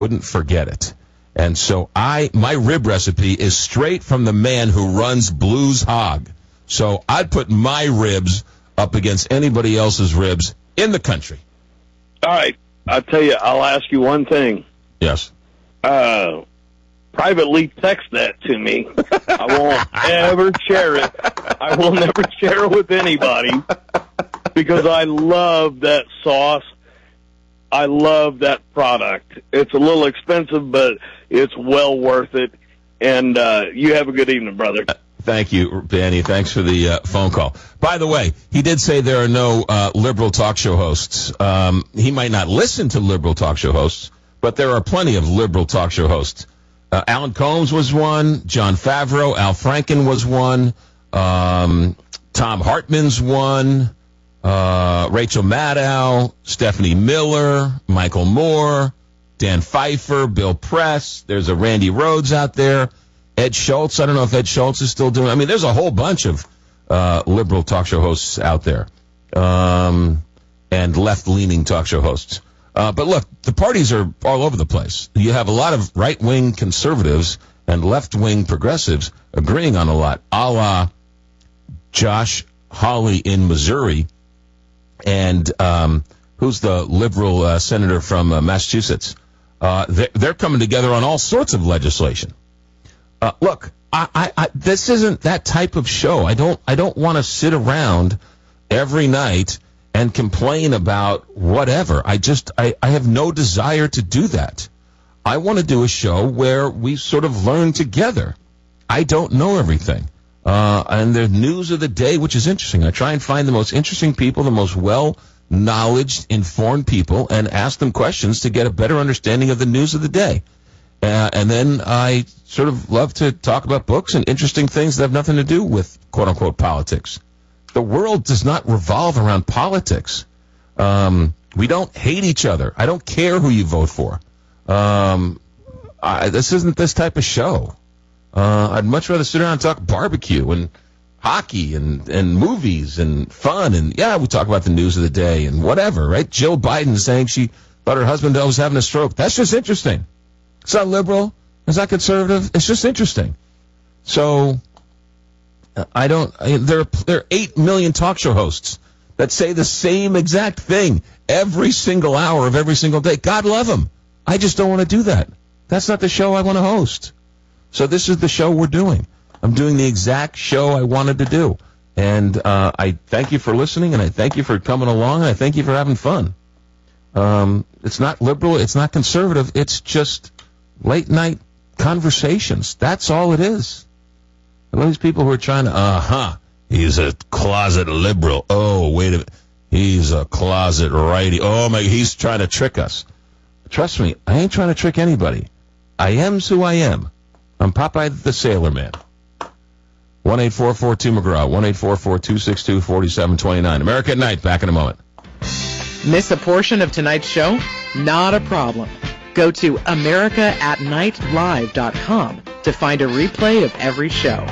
wouldn't forget it. And so my rib recipe is straight from the man who runs Blues Hog. So I'd put my ribs up against anybody else's ribs in the country. All right. I'll tell you, I'll ask you one thing. Yes. Privately text that to me. I won't ever share it. I will never share it with anybody because I love that sauce. I love that product. It's a little expensive, but it's well worth it. And you have a good evening, brother. Thank you, Danny. Thanks for the phone call. By the way, he did say there are no liberal talk show hosts. He might not listen to liberal talk show hosts, but there are plenty of liberal talk show hosts. Alan Combs was one. John Favreau. Al Franken was one. Tom Hartman's one. Rachel Maddow. Stephanie Miller. Michael Moore. Dan Pfeiffer. Bill Press. There's a Randy Rhodes out there. Ed Schultz. I don't know if Ed Schultz is still doing. I mean, there's a whole bunch of liberal talk show hosts out there, and left-leaning talk show hosts. But look, the parties are all over the place. You have a lot of right-wing conservatives and left-wing progressives agreeing on a lot, a la Josh Hawley in Missouri, and who's the liberal senator from Massachusetts. They're coming together on all sorts of legislation. Look, this isn't that type of show. I don't want to sit around every night and complain about whatever. I have no desire to do that. I want to do a show where we sort of learn together. I don't know everything. And the news of the day, which is interesting. I try and find the most interesting people, the most well-knowledged, informed people, and ask them questions to get a better understanding of the news of the day. And then I sort of love to talk about books and interesting things that have nothing to do with quote-unquote politics. The world does not revolve around politics. We don't hate each other. I don't care who you vote for. This isn't this type of show. I'd much rather sit around and talk barbecue and hockey and movies and fun. And, yeah, we talk about the news of the day and whatever, right? Jill Biden saying she thought her husband was having a stroke. That's just interesting. It's not liberal. It's not conservative. It's just interesting. So there are 8 million talk show hosts that say the same exact thing every single hour of every single day. God love them. I just don't want to do that. That's not the show I want to host. So this is the show we're doing. I'm doing the exact show I wanted to do. And I thank you for listening, and I thank you for coming along, and I thank you for having fun. It's not liberal. It's not conservative. It's just late-night conversations. That's all it is. And all these people who are trying to, he's a closet liberal. Oh, wait a minute. He's a closet righty. Oh, my, he's trying to trick us. Trust me, I ain't trying to trick anybody. I am's who I am. I'm Popeye the Sailor Man. 1-844-2-McGraw, 1-844-262-4729. America at Night, back in a moment. Miss a portion of tonight's show? Not a problem. Go to AmericaAtNightLive.com to find a replay of every show.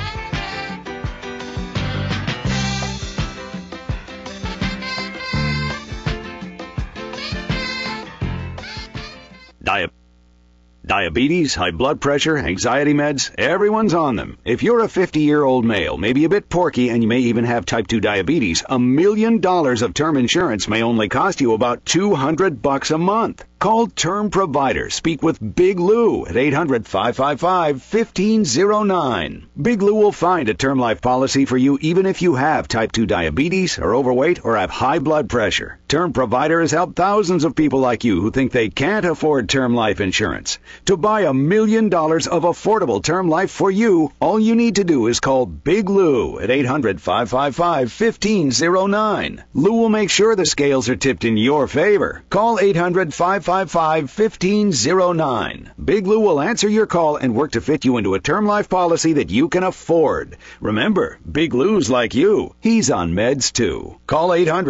Diabetes, high blood pressure, anxiety meds, everyone's on them. If you're a 50-year-old male, maybe a bit porky, and you may even have type 2 diabetes, $1 million of term insurance may only cost you about $200 a month. Call Term Provider. Speak with Big Lou at 800-555-1509. Big Lou will find a term life policy for you even if you have type 2 diabetes, are overweight, or have high blood pressure. Term Provider has helped thousands of people like you who think they can't afford term life insurance. To buy $1 million of affordable term life for you, all you need to do is call Big Lou at 800-555-1509. Lou will make sure the scales are tipped in your favor. Call 800-555-1509. Big Lou will answer your call and work to fit you into a term life policy that you can afford. Remember, Big Lou's like you. He's on meds too. Call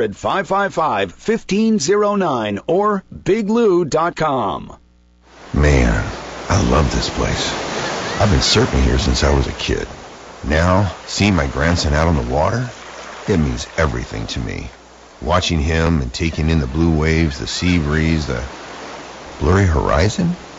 800-555-1509 or biglou.com. Man, I love this place. I've been surfing here since I was a kid. Now, seeing my grandson out on the water, it means everything to me. Watching him and taking in the blue waves, the sea breeze, the blurry horizon,